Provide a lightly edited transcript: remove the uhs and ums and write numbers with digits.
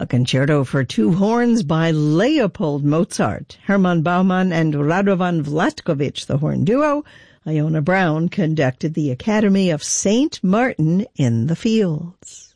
A concerto for two horns by Leopold Mozart, Hermann Baumann and Radovan Vlatkovich, the horn duo. Iona Brown conducted the Academy of St. Martin in the Fields.